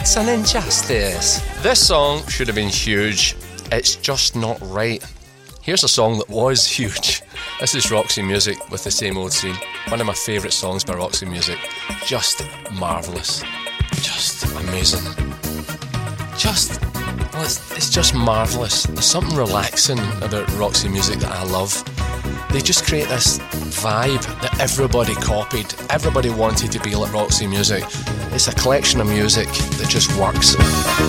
It's an injustice. This song should have been huge. It's just not right. Here's a song that was huge. This is Roxy Music with The Same Old Scene. One of my favourite songs by Roxy Music. Just marvellous. Just amazing. It's just marvellous. There's something relaxing about Roxy Music that I love. They just create this vibe that everybody copied. Everybody wanted to be like Roxy Music. It's a collection of music that just works.